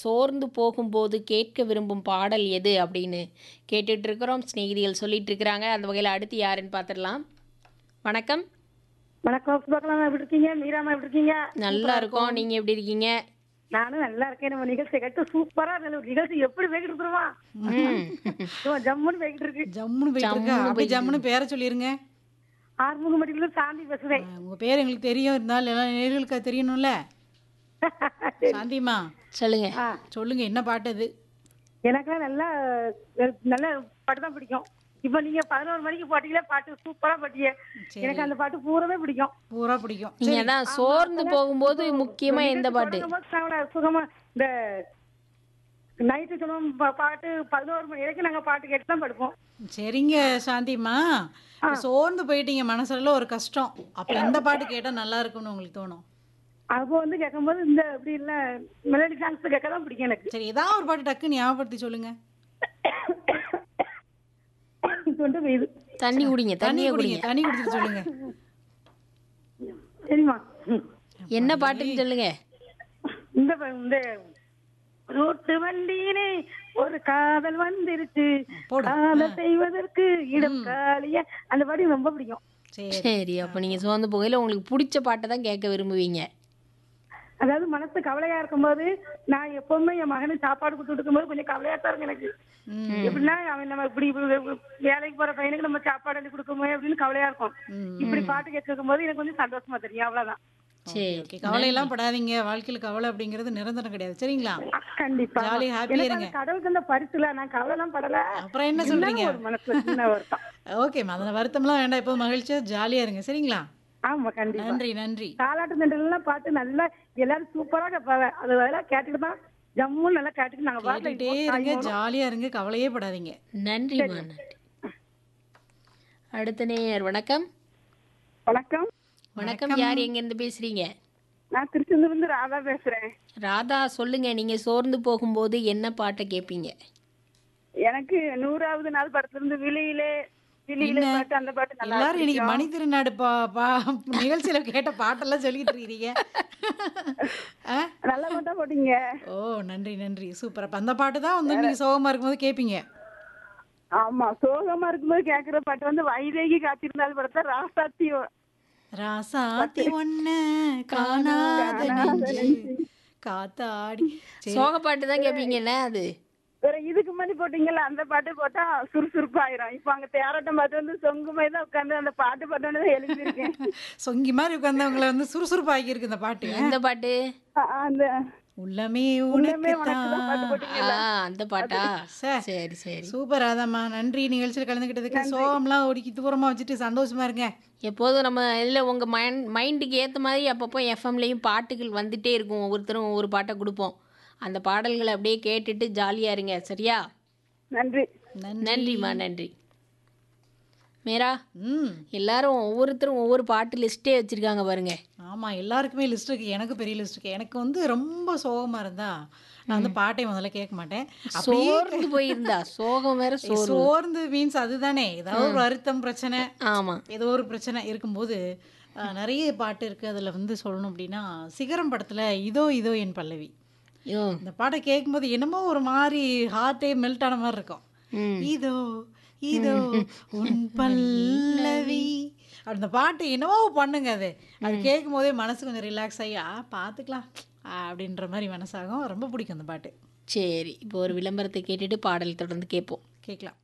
சோர்ந்து போகும்போது கேட்க விரும்பும் பாடல் எது அப்படின்னு கேட்டுட்டு இருக்கிறோம். சிநேகிதிகள் சொல்லிட்டு இருக்கிறாங்க. அந்த வகையில் அடுத்து யாருன்னு பார்த்துடலாம். வணக்கம். வணக்கம் சுபகலா, எப்படி இருக்கீங்க? மீராமா எப்படி இருக்கீங்க? நல்லா இருக்கோம். நீங்க எப்படி இருக்கீங்க? நானும் நல்லா இருக்கேன். நம்ம நிகழ்ச்சி கேட்டு சூப்பரா நல்ல ஒரு நிகழ்ச்சி எப்படி போய்கிட்டு இருக்கிறோமா? ஜம்முன்னு போய்கிட்டு இருக்கு. ஜம்முன்னு போயிட்டு இருக்கா? அப்படி ஜம்முன்னு பேரை சொல்லிருங்க. ஆறுமுகமடியில சாந்தி பேசுறேன். உங்க பேர் எங்களுக்கு தெரியும், இருந்தாலும் எல்லாம் நேர்களுக்கு அது தெரியணும்ல. சாந்திமா சொல்லுங்க. சொல்லுங்க, என்ன பாட்டு அது? எனக்கெல்லாம் நல்லா நல்ல பாட்டு தான் பிடிக்கும். இப்ப நீங்க 11 மணிக்கு போட்டீங்களே பாட்டு, சூப்பரா பாட்டீங்க. எனக்கு அந்த பாட்டு பூராவே பிடிக்கும். பூரா பிடிக்கும். நீங்க தான் சோர்ந்து போகும்போது முக்கியமா எந்த பாட்டு? சுகமா இந்த நைட்டு சொல்லுவோம் பாட்டு 11 மணி வரைக்கும் நாங்க பாட்டு கேட்டு தான் படுப்போம். சரிங்க சாந்திமா, சோர்ந்து போயிட்டீங்க, மனசுல ஒரு கஷ்டம். அப்ப எந்த பாட்டு கேட்டா நல்லா இருக்கும்னு உங்களுக்கு தோணும்? அப்போ வந்து கேட்கும்போது இந்த இப்படி இல்ல மெலடி சாங்ஸ் கேட்க தான் பிடிக்கும் எனக்கு. சரி, ஏதாவது ஒரு பாட்டு டக்கு ஞாபகப்படுத்தி சொல்லுங்க. தொண்டு பெய்யுது. தண்ணி குடிங்க, தண்ணி தண்ணியை குடிங்க, குடிங்க. தண்ணி குடிச்சிட்டு சொல்லுங்க. சரிம்மா. என்ன பாட்டுன்னு சொல்லுங்க. இந்த ரோட்டு வண்டியிலே ஒரு காதல் வந்துருச்சு, காதல் செய்வதற்கு இடம் காலிய, அந்த பாட்டு ரொம்ப பிடிக்கும். சரி, அப்ப நீங்க சோர்ந்து போகையில உங்களுக்கு பிடிச்ச பாட்டை தான் கேட்க விரும்புவீங்க. அதாவது மனசு கவலையா இருக்கும்போது நான் எப்பவுமே என் மகனுக்கு சாப்பாடு கொடுத்து இருக்கும்போது கொஞ்சம் கவலையா தான் இருக்கு எனக்கு. எப்படின்னா அவன் நம்ம இப்படி வேலைக்கு போற பையனுக்கு நம்ம சாப்பாடு அள்ளி கொடுக்குமோ அப்படின்னு கவலையா இருக்கும். இப்படி பாட்டு கேட்கும் போது எனக்கு கொஞ்சம் சந்தோஷமா தெரியும். அவ்வளவுதான். சரி, கவலை எல்லாம் படாதீங்க. வாழ்க்கையில கவலை அப்படிங்கிறது நிரந்தரம் கிடையாது. சரிங்களா? கண்டிப்பா. ஜாலி ஹாப்பியா இருங்க. கடவுளுக்கு அந்த பரிசுல நான் கவலை எல்லாம் படல. அப்புறம் என்ன சொல்றீங்க? ஒரு மனசுல சின்ன வருத்தம். ஓகேம்மா, அந்த வருத்தம்லாம் வேண்டாம். இப்போ மகிழ்ச்சியா ஜாலியா இருங்க. சரிங்களா? ஆமா, கண்டிப்பா. நன்றி நன்றி. தாலாட்டு தண்டெல்லாம் பாட்டு நல்லா எல்லாரும் சூப்பரா கேட்பாங்க. அது அதெல்லாம் கேட்டுட்டு தான் ஜம்முன்னு நல்லா கேட்டுட்டு நாங்க கேட்டுட்டே இருங்க, ஜாலியா இருங்க, கவலையே படாதீங்க. நன்றிமா, நன்றி. அடுத்த நேயர். வணக்கம். வணக்கம். வணக்கம். யார் எங்க இருந்து பேசுறீங்க? நான் திருச்செந்தூர்ல இருந்து ராதா பேசுறேன். ராதா, சொல்லுங்க. நீங்க சோர்ந்து போகும்போது என்ன பாட்டை கேட்பீங்க? எனக்கு 100வது நாள் படத்துல இருந்து விழியிலே பாட்டு, அந்த பாட்டு நல்லா எல்லாரும் இன்னைக்கு பிடிக்கும். மணி திருநாடு நிகழ்ச்சியில கேட்ட பாட்டெல்லாம் சொல்லிட்டு இருக்கீங்க. நல்ல பாட்டா போட்டீங்க. ஓ, நன்றி நன்றி, சூப்பர். அப்ப அந்த பாட்டு தான் வந்து நீங்க சோகமா இருக்கும்போது கேட்பீங்க. ஆமா, சோகமா இருக்கும்போது கேக்குற பாட்டு வந்து வைதேகி காத்திருந்தால் படத்தை ராசாத்தி ஒண்ணு காணாத நெஞ்சு காத்தாடி. சோக பாட்டு தான் கேட்பீங்கல்ல? அது வேற இதுக்கு முன்னாடி போட்டீங்கல்ல, அந்த பாட்டு போட்டா சுறுசுறுப்பாயிரும். இப்ப அங்க தேராட்டம் பாட்டு வந்து சொங்குமே தான் உட்காந்து அந்த பாட்டு பாட்டு எழுதிருக்கேன். சொங்கி மாதிரி உட்கார்ந்தவங்களை வந்து சுறுசுறுப்பாக்கி இருக்கு இந்த பாட்டு. எந்த பாட்டு? அந்த உள்ளமே உள்ளமே உனக்கு தான் பாட்டு உனக்குத்தான். போட்டீங்கல்ல. அந்த பாட்டா? சரி சரி சரி. சூப்பர் ராதாம்மா, நன்றி நிகழ்ச்சியில் கலந்துக்கிட்டதுக்கு. சோகம்லாம் ஒடுக்கி தூரமா வச்சுட்டு சந்தோஷமா இருங்க. எப்போதும் நம்ம இதில் உங்கள் மைண்டுக்கு ஏற்ற மாதிரி அப்பப்போ எஃப்எம்லேயும் பாட்டுகள் வந்துட்டே இருக்கும். ஒவ்வொருத்தரும் ஒவ்வொரு பாட்டை கொடுப்போம். அந்த பாடல்களை அப்படியே கேட்டுட்டு ஜாலியாக இருங்க. சரியா? நன்றி. நன்றிம்மா, நன்றி. மேரா, ம் எல்லாரும் ஒவ்வொருத்தரும் ஒவ்வொரு பாட்டு லிஸ்ட்டே வச்சுருக்காங்க பாருங்க. ஆமாம், எல்லாருக்குமே லிஸ்ட் இருக்குது. எனக்கு பெரிய லிஸ்ட் இருக்குது. எனக்கு வந்து ரொம்ப சோகமாக இருந்தா நான் வந்து பாட்டை முதல்ல கேட்க மாட்டேன். சோர்ந்து போயிருந்தா சோகம் வேற சோர்ந்து மீன்ஸ் அதுதானே, ஏதாவது ஒரு வருத்தம் பிரச்சனை, ஆமாம், ஏதோ ஒரு பிரச்சனை இருக்கும்போது நிறைய பாட்டு இருக்குது. அதில் வந்து சொல்லணும் அப்படின்னா சிகரம் படத்தில் இதோ இதோ என் பல்லவி, ஐயோ, இந்த பாட்டை கேட்கும்போது என்னமோ ஒரு மாதிரி ஹார்ட்டே மெல்ட் ஆன மாதிரி இருக்கும். இதோ இதோ உன் பல்லவி, அந்த பாட்டு என்னவோ பண்ணுங்க. அது கேட்கும் போதே மனசு கொஞ்சம் ரிலாக்ஸ் ஆகி பார்த்துக்கலாம் அப்படின்ற மாதிரி மனசாகும். ரொம்ப பிடிக்கும் அந்த பாட்டு. சரி. இப்போ ஒரு விளம்பரத்தை கேட்டுட்டு பாடல் தொடர்ந்து கேட்போம். கேட்கலாம்.